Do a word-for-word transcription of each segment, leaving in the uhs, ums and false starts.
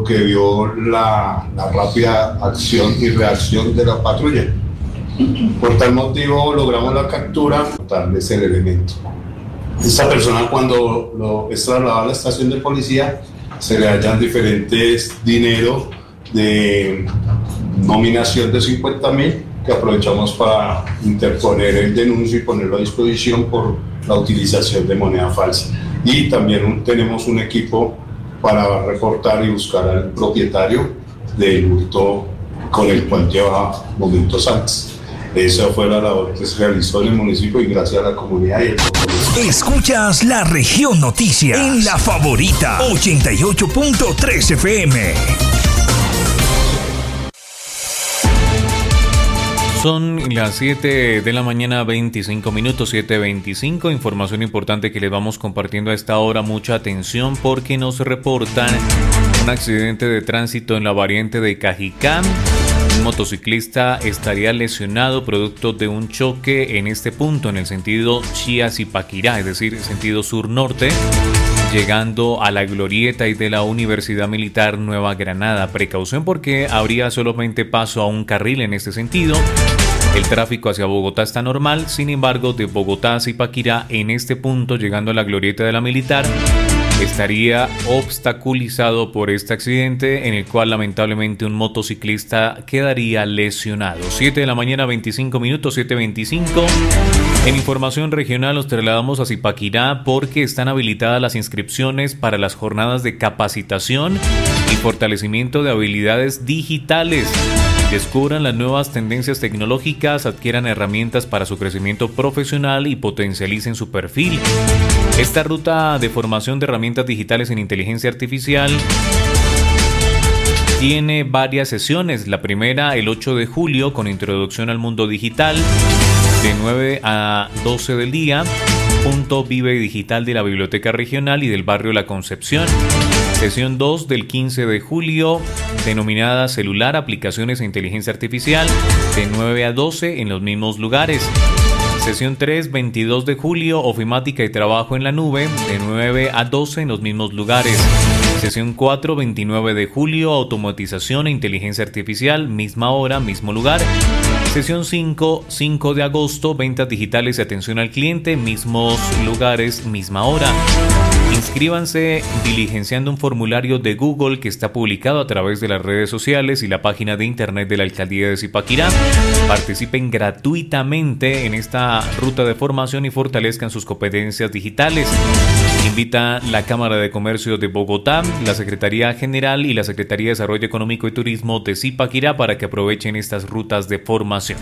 que vio la, la rápida acción y reacción de la patrulla. Por tal motivo logramos la captura, tal vez el elemento. Esta persona, cuando lo es trasladado a la estación de policía, se le hallan diferentes dinero de nominación de cincuenta mil que aprovechamos para interponer el denuncio y ponerlo a disposición por la utilización de moneda falsa. Y también un, tenemos un equipo para reportar y buscar al propietario del hurto con el cual lleva momentos antes. Esa fue la labor que se realizó en el municipio y gracias a la comunidad y el pueblo. Escuchas La Región Noticias en La Favorita ochenta y ocho punto tres F M. Son las siete de la mañana, veinticinco minutos, siete veinticinco. Información importante que les vamos compartiendo a esta hora. Mucha atención porque nos reportan un accidente de tránsito en la variante de Cajicá. Un motociclista estaría lesionado producto de un choque en este punto, en el sentido Chía-Zipaquirá, es decir, sentido sur-norte, llegando a la glorieta y de la Universidad Militar Nueva Granada. Precaución porque habría solamente paso a un carril en este sentido. El tráfico hacia Bogotá está normal, sin embargo, de Bogotá a Zipaquirá, en este punto, llegando a la glorieta de la Militar, estaría obstaculizado por este accidente en el cual lamentablemente un motociclista quedaría lesionado. siete de la mañana, veinticinco minutos, siete veinticinco. En información regional nos trasladamos a Zipaquirá porque están habilitadas las inscripciones para las jornadas de capacitación y fortalecimiento de habilidades digitales. Descubran las nuevas tendencias tecnológicas, adquieran herramientas para su crecimiento profesional y potencialicen su perfil. Esta ruta de formación de herramientas digitales en inteligencia artificial tiene varias sesiones. La primera, el ocho de julio, con introducción al mundo digital, de nueve a doce del día, punto Vive Digital de la Biblioteca Regional y del barrio La Concepción. Sesión dos del quince de julio, denominada Celular, Aplicaciones e Inteligencia Artificial, de nueve a doce en los mismos lugares. Sesión tres, veintidós de julio, Ofimática y Trabajo en la Nube, de nueve a doce en los mismos lugares. Sesión cuatro, veintinueve de julio, Automatización e Inteligencia Artificial, misma hora, mismo lugar. Sesión cinco, cinco de agosto, Ventas Digitales y Atención al Cliente, mismos lugares, misma hora. Inscríbanse diligenciando un formulario de Google que está publicado a través de las redes sociales y la página de internet de la Alcaldía de Zipaquirá. Participen gratuitamente en esta ruta de formación y fortalezcan sus competencias digitales. Invita la Cámara de Comercio de Bogotá, la Secretaría General y la Secretaría de Desarrollo Económico y Turismo de Zipaquirá para que aprovechen estas rutas de formación.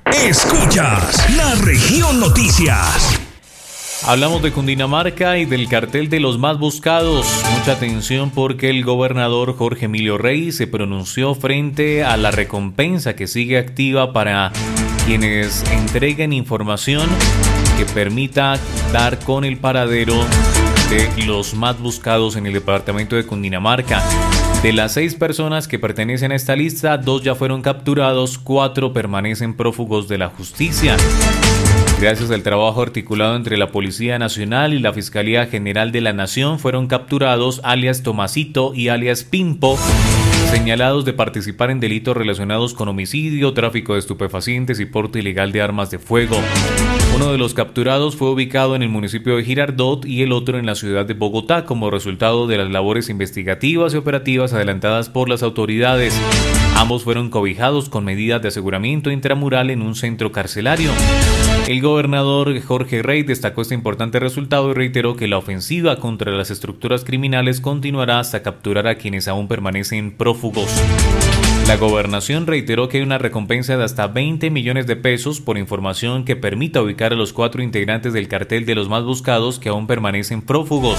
Escuchas La Región Noticias. Hablamos de Cundinamarca y del cartel de los más buscados. Mucha atención porque el gobernador Jorge Emilio Rey se pronunció frente a la recompensa que sigue activa para quienes entreguen información que permita dar con el paradero de los más buscados en el departamento de Cundinamarca. De las seis personas que pertenecen a esta lista, dos ya fueron capturados, cuatro permanecen prófugos de la justicia. Gracias al trabajo articulado entre la Policía Nacional y la Fiscalía General de la Nación, fueron capturados alias Tomasito y alias Pimpo, señalados de participar en delitos relacionados con homicidio, tráfico de estupefacientes y porte ilegal de armas de fuego. Uno de los capturados fue ubicado en el municipio de Girardot y el otro en la ciudad de Bogotá como resultado de las labores investigativas y operativas adelantadas por las autoridades. Ambos fueron cobijados con medidas de aseguramiento intramural en un centro carcelario. El gobernador Jorge Rey destacó este importante resultado y reiteró que la ofensiva contra las estructuras criminales continuará hasta capturar a quienes aún permanecen prófugos. La gobernación reiteró que hay una recompensa de hasta veinte millones de pesos por información que permita ubicar a los cuatro integrantes del cartel de los más buscados que aún permanecen prófugos.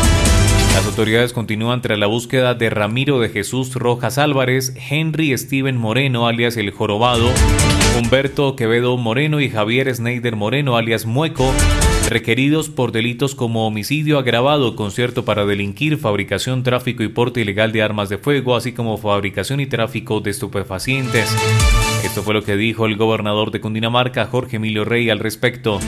Las autoridades continúan tras la búsqueda de Ramiro de Jesús Rojas Álvarez, Henry Steven Moreno, alias El Jorobado, Humberto Quevedo Moreno y Javier Sneider Moreno, alias Mueco, requeridos por delitos como homicidio agravado, concierto para delinquir, fabricación, tráfico y porte ilegal de armas de fuego, así como fabricación y tráfico de estupefacientes. Esto fue lo que dijo el gobernador de Cundinamarca, Jorge Emilio Rey, al respecto.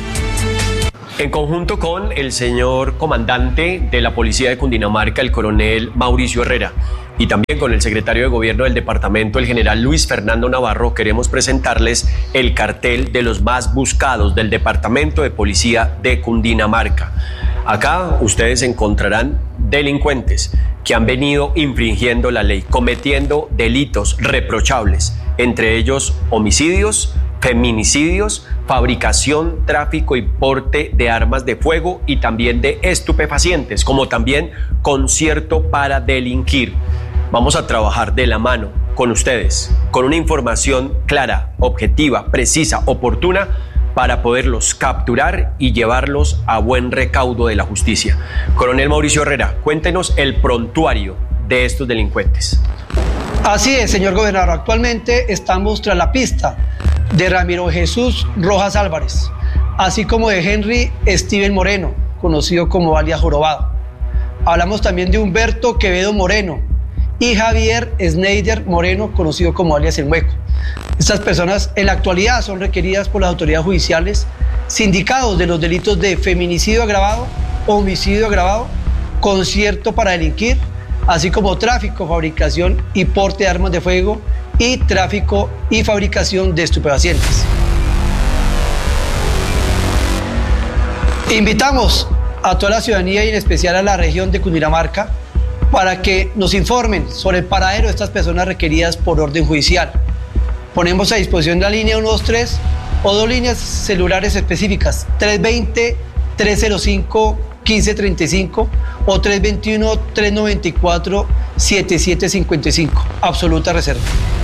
En conjunto con el señor comandante de la Policía de Cundinamarca, el coronel Mauricio Herrera, y también con el secretario de Gobierno del departamento, el general Luis Fernando Navarro, queremos presentarles el cartel de los más buscados del Departamento de Policía de Cundinamarca. Acá ustedes encontrarán delincuentes que han venido infringiendo la ley, cometiendo delitos reprochables, entre ellos homicidios, feminicidios, fabricación, tráfico y porte de armas de fuego y también de estupefacientes, como también concierto para delinquir. Vamos a trabajar de la mano con ustedes, con una información clara, objetiva, precisa, oportuna, para poderlos capturar y llevarlos a buen recaudo de la justicia. Coronel Mauricio Herrera, cuéntenos el prontuario de estos delincuentes. Así es, señor gobernador. Actualmente estamos tras la pista de Ramiro Jesús Rojas Álvarez, así como de Henry Steven Moreno, conocido como alias Jorobado. Hablamos también de Humberto Quevedo Moreno y Javier Schneider Moreno, conocido como alias El Hueco. Estas personas en la actualidad son requeridas por las autoridades judiciales sindicados de los delitos de feminicidio agravado, homicidio agravado, concierto para delinquir, así como tráfico, fabricación y porte de armas de fuego y tráfico y fabricación de estupefacientes. Invitamos a toda la ciudadanía y en especial a la región de Cundinamarca para que nos informen sobre el paradero de estas personas requeridas por orden judicial. Ponemos a disposición la línea ciento veintitrés o dos líneas celulares específicas, tres veinte, tres cero cinco, quince treinta y cinco o tres veintiuno, tres noventa y cuatro, setenta y siete cincuenta y cinco. Absoluta reserva.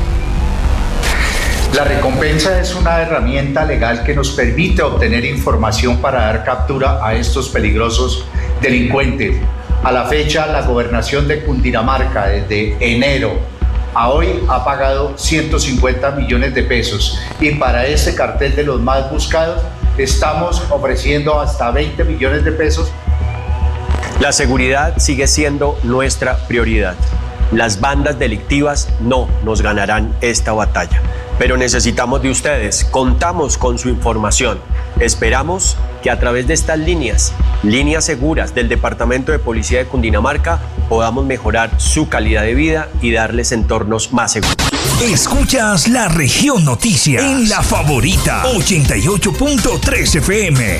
La recompensa es una herramienta legal que nos permite obtener información para dar captura a estos peligrosos delincuentes. A la fecha, la gobernación de Cundinamarca, desde enero a hoy, ha pagado ciento cincuenta millones de pesos y para este cartel de los más buscados estamos ofreciendo hasta veinte millones de pesos. La seguridad sigue siendo nuestra prioridad. Las bandas delictivas no nos ganarán esta batalla, pero necesitamos de ustedes, contamos con su información. Esperamos que a través de estas líneas, líneas seguras del Departamento de Policía de Cundinamarca, podamos mejorar su calidad de vida y darles entornos más seguros. Escuchas La Región Noticias en La Favorita ochenta y ocho punto tres F M.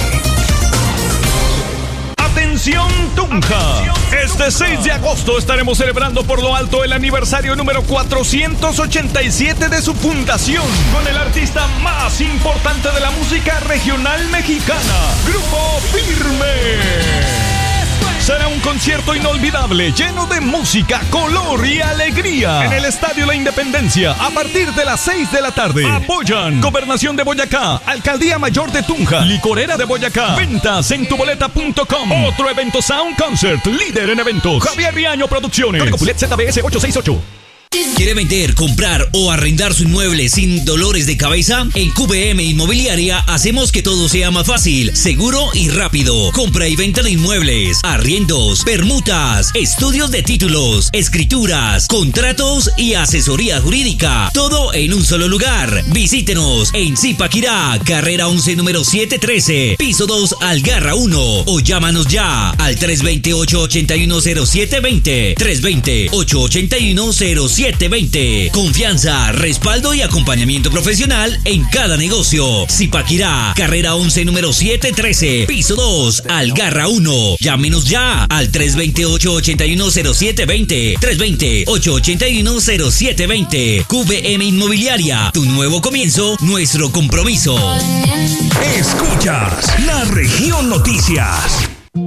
Atención Tunja, este seis de agosto estaremos celebrando por lo alto el aniversario número cuatrocientos ochenta y siete de su fundación con el artista más importante de la música regional mexicana, Grupo Firme. Será un concierto inolvidable, lleno de música, color y alegría. En el Estadio La Independencia, a partir de las seis de la tarde. Apoyan Gobernación de Boyacá, Alcaldía Mayor de Tunja, Licorera de Boyacá. Ventas en tuboleta punto com. Otro evento Sound Concert, líder en eventos. Javier Riaño Producciones. Código Pulet Z B S ocho seis ocho. ¿Quiere vender, comprar o arrendar su inmueble sin dolores de cabeza? En Q V M Inmobiliaria hacemos que todo sea más fácil, seguro y rápido. Compra y venta de inmuebles, arriendos, permutas, estudios de títulos, escrituras, contratos y asesoría jurídica. Todo en un solo lugar. Visítenos en Zipaquirá, carrera once, número setecientos trece, piso dos, Algarra uno. O llámanos ya al tres dos cero, ocho ocho uno, cero siete dos cero, tres dos cero, ocho ocho uno, cero siete dos cero. Confianza, respaldo y acompañamiento profesional en cada negocio. Zipaquirá, carrera once, número setecientos trece, piso dos, Algarra uno. Llámenos ya al tres dos cero, ocho ocho uno, cero siete dos cero, tres dos cero, ocho ocho uno, cero siete dos cero. Q V M Inmobiliaria, tu nuevo comienzo, nuestro compromiso. Escuchas La Región Noticias.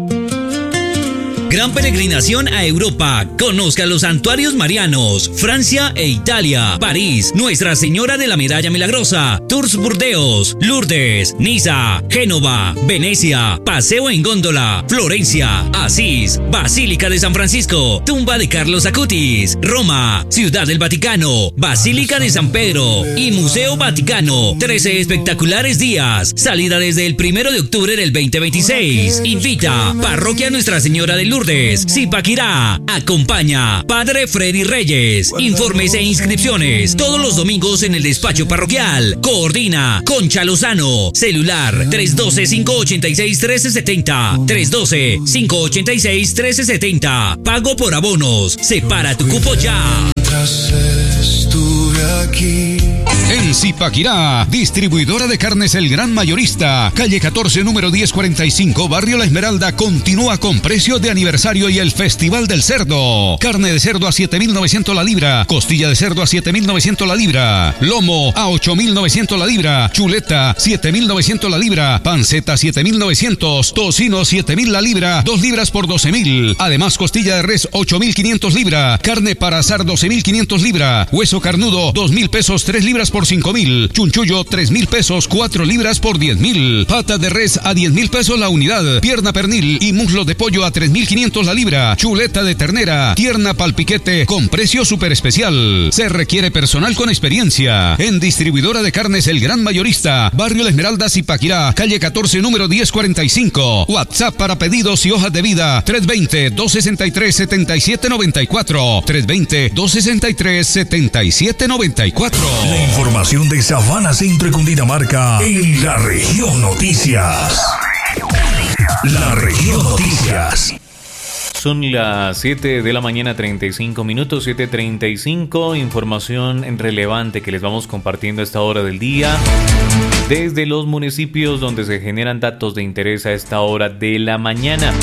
Gran peregrinación a Europa. Conozca los santuarios marianos, Francia e Italia, París, Nuestra Señora de la Medalla Milagrosa, Tours Burdeos, Lourdes, Niza, Génova, Venecia, Paseo en Góndola, Florencia, Asís, Basílica de San Francisco, Tumba de Carlos Acutis, Roma, Ciudad del Vaticano, Basílica de San Pedro y Museo Vaticano. trece espectaculares días. Salida desde el primero de octubre del veinte veintiséis. Invita Parroquia Nuestra Señora de Lourdes Lourdes, Zipaquirá. Acompaña Padre Freddy Reyes. Informes e inscripciones todos los domingos en el despacho parroquial. Coordina Concha Lozano. Celular tres uno dos, cinco ocho seis, uno tres siete cero. tres uno dos, cinco ocho seis, uno tres siete cero. Pago por abonos. Separa tu cupo ya. Estuve aquí. En Zipaquirá, distribuidora de carnes El Gran Mayorista, calle catorce, número diez cuarenta y cinco, barrio La Esmeralda, continúa con precio de aniversario y el Festival del Cerdo. Carne de cerdo a siete mil novecientos la libra, costilla de cerdo a siete mil novecientos la libra, lomo a ocho mil novecientos la libra, chuleta siete mil novecientos la libra, panceta siete mil novecientos, tocino siete mil la libra, dos libras por doce mil. Además, costilla de res ocho mil quinientos libra, carne para asar doce mil quinientos libra, hueso carnudo dos mil pesos, tres libras por cinco mil, chunchullo tres mil pesos, cuatro libras por diez mil, pata de res a diez mil pesos la unidad, pierna pernil y muslo de pollo a tres mil quinientos la libra, chuleta de ternera, tierna palpiquete con precio super especial. Se requiere personal con experiencia. En distribuidora de carnes El Gran Mayorista, barrio La Esmeralda, Zipaquirá, calle catorce, número diez cuarenta y cinco. WhatsApp para pedidos y hojas de vida tres dos cero, dos seis tres, siete siete nueve cuatro, tres dos cero, dos seis tres, siete siete nueve cuatro. La información de Sabana Centro y Cundinamarca en la región Noticias. La región Noticias. Son las siete de la mañana, treinta y cinco minutos, siete treinta y cinco. Información relevante que les vamos compartiendo a esta hora del día desde los municipios donde se generan datos de interés a esta hora de la mañana.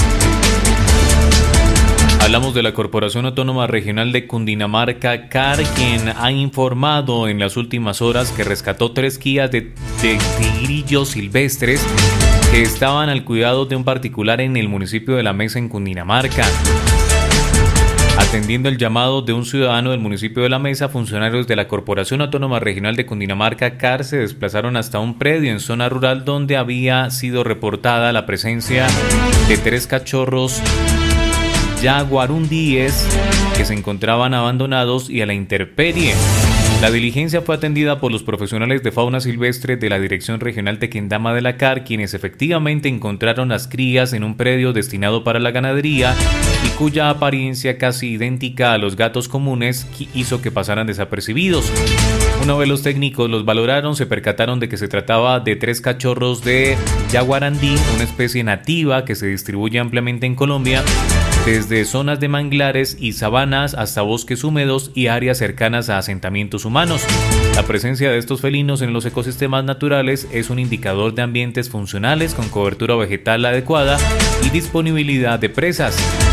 Hablamos de la Corporación Autónoma Regional de Cundinamarca, C A R, quien ha informado en las últimas horas que rescató tres crías de, de tigrillos silvestres que estaban al cuidado de un particular en el municipio de La Mesa, en Cundinamarca. Atendiendo el llamado de un ciudadano del municipio de La Mesa, funcionarios de la Corporación Autónoma Regional de Cundinamarca, C A R, se desplazaron hasta un predio en zona rural donde había sido reportada la presencia de tres cachorros yaguarundíes que se encontraban abandonados y a la intemperie. La diligencia fue atendida por los profesionales de fauna silvestre de la Dirección Regional Tequendama de la C A R, quienes efectivamente encontraron las crías en un predio destinado para la ganadería y cuya apariencia casi idéntica a los gatos comunes hizo que pasaran desapercibidos. Una vez los técnicos los valoraron, se percataron de que se trataba de tres cachorros de yaguarandí, una especie nativa que se distribuye ampliamente en Colombia, desde zonas de manglares y sabanas hasta bosques húmedos y áreas cercanas a asentamientos humanos. La presencia de estos felinos en los ecosistemas naturales es un indicador de ambientes funcionales con cobertura vegetal adecuada y disponibilidad de presas.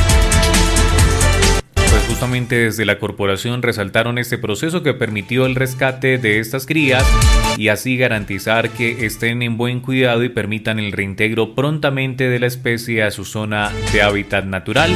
Pues justamente desde la corporación resaltaron este proceso que permitió el rescate de estas crías y así garantizar que estén en buen cuidado y permitan el reintegro prontamente de la especie a su zona de hábitat natural.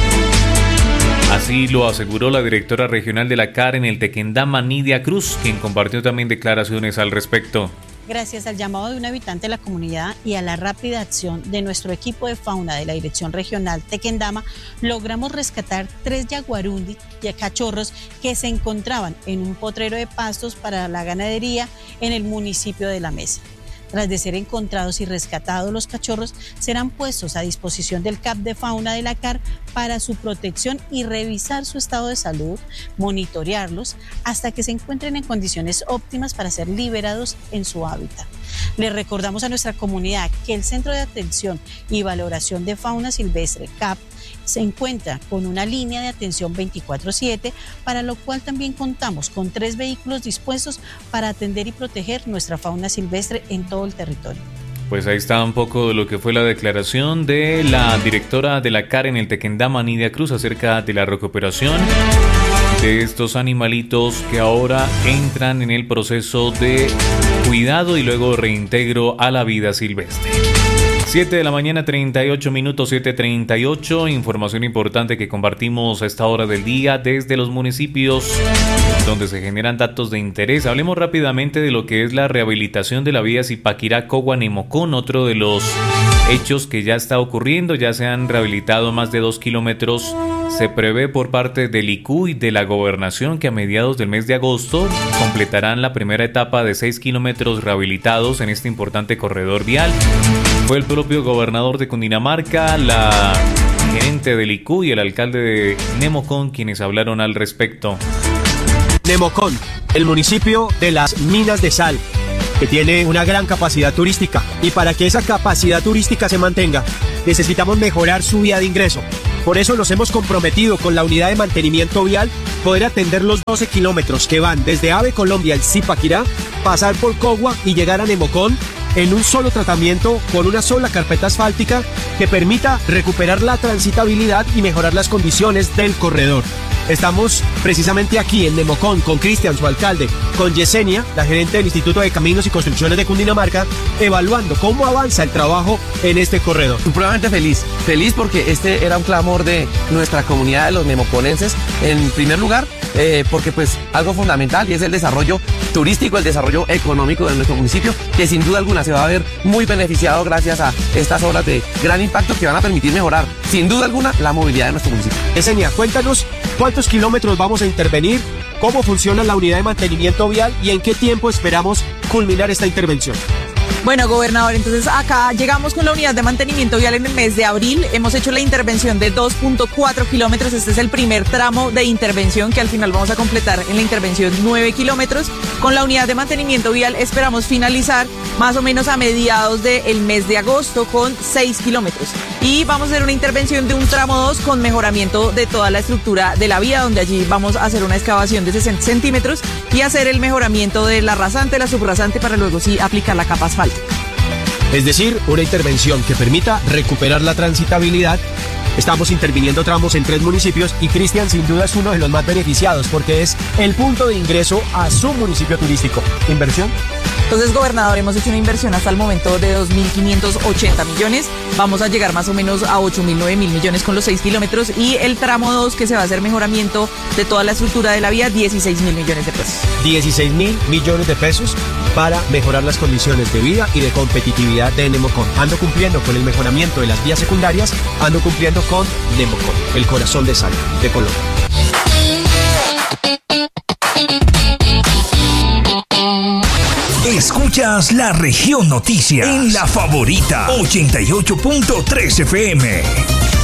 Así lo aseguró la directora regional de la C A R en el Tequendama, Nidia Cruz, quien compartió también declaraciones al respecto. Gracias al llamado de un habitante de la comunidad y a la rápida acción de nuestro equipo de fauna de la Dirección Regional Tequendama, logramos rescatar tres yaguarundi, cachorros que se encontraban en un potrero de pastos para la ganadería en el municipio de La Mesa. Tras de ser encontrados y rescatados, los cachorros serán puestos a disposición del C A P de Fauna de la C A R para su protección y revisar su estado de salud, monitorearlos hasta que se encuentren en condiciones óptimas para ser liberados en su hábitat. Le recordamos a nuestra comunidad que el Centro de Atención y Valoración de Fauna Silvestre, C A P, se encuentra con una línea de atención veinticuatro siete, para lo cual también contamos con tres vehículos dispuestos para atender y proteger nuestra fauna silvestre en todo el territorio. Pues ahí está un poco de lo que fue la declaración de la directora de la C A R en el Tequendama, Nidia Cruz, acerca de la recuperación de estos animalitos que ahora entran en el proceso de cuidado y luego reintegro a la vida silvestre. siete de la mañana, treinta y ocho minutos, siete treinta y ocho. Información importante que compartimos a esta hora del día desde los municipios donde se generan datos de interés. Hablemos rápidamente de lo que es la rehabilitación de la vía Zipaquirá-Cogua-Nemocón, otro de los hechos que ya está ocurriendo. Ya se han rehabilitado más de dos kilómetros. Se prevé por parte del I C U y de la Gobernación que a mediados del mes de agosto completarán la primera etapa de seis kilómetros rehabilitados en este importante corredor vial. Fue el propio gobernador de Cundinamarca, la gerente del I C U y el alcalde de Nemocón, quienes hablaron al respecto. Nemocón, el municipio de las minas de sal, que tiene una gran capacidad turística, y para que esa capacidad turística se mantenga, necesitamos mejorar su vía de ingreso. Por eso nos hemos comprometido con la unidad de mantenimiento vial poder atender los doce kilómetros que van desde Ave Colombia, el Zipaquirá, pasar por Cogua y llegar a Nemocón en un solo tratamiento con una sola carpeta asfáltica que permita recuperar la transitabilidad y mejorar las condiciones del corredor. Estamos precisamente aquí en Nemocón con Cristian, su alcalde, con Yesenia, la gerente del Instituto de Caminos y Construcciones de Cundinamarca, evaluando cómo avanza el trabajo en este corredor. Supremamente feliz, feliz porque este era un clamor de nuestra comunidad de los nemoconenses, en primer lugar, eh, porque pues algo fundamental y es el desarrollo turístico, el desarrollo económico de nuestro municipio, que sin duda alguna se va a ver muy beneficiado gracias a estas obras de gran impacto que van a permitir mejorar, sin duda alguna, la movilidad de nuestro municipio. Yesenia, cuéntanos cuántos kilómetros vamos a intervenir, cómo funciona la unidad de mantenimiento vial y en qué tiempo esperamos culminar esta intervención. Bueno, gobernador, entonces acá llegamos con la unidad de mantenimiento vial en el mes de abril. Hemos hecho la intervención de dos punto cuatro kilómetros. Este es el primer tramo de intervención que al final vamos a completar en la intervención nueve kilómetros. Con la unidad de mantenimiento vial esperamos finalizar más o menos a mediados del mes de agosto con seis kilómetros. Y vamos a hacer una intervención de un tramo dos con mejoramiento de toda la estructura de la vía, donde allí vamos a hacer una excavación de sesenta centímetros y hacer el mejoramiento de la rasante, la subrasante, para luego sí aplicar la capa asfáltica. Es decir, una intervención que permita recuperar la transitabilidad. Estamos interviniendo tramos en tres municipios y Cristian sin duda es uno de los más beneficiados porque es el punto de ingreso a su municipio turístico. ¿Inversión? Entonces, gobernador, hemos hecho una inversión hasta el momento de dos mil quinientos ochenta millones. Vamos a llegar más o menos a ocho mil, nueve mil millones con los seis kilómetros. Y el tramo dos, que se va a hacer mejoramiento de toda la estructura de la vía, dieciséis mil millones de pesos. dieciséis mil millones de pesos para mejorar las condiciones de vida y de competitividad de Nemocón. Ando cumpliendo con el mejoramiento de las vías secundarias, ando cumpliendo con Nemocón, el corazón de sal de Colombia. Escuchas La Región Noticias en La Favorita ochenta y ocho punto tres F M.